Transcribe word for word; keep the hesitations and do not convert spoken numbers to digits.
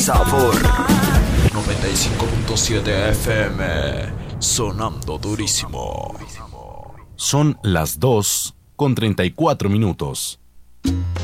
Sabor noventa y cinco punto siete F M, sonando durísimo. Son las dos con treinta y cuatro minutos.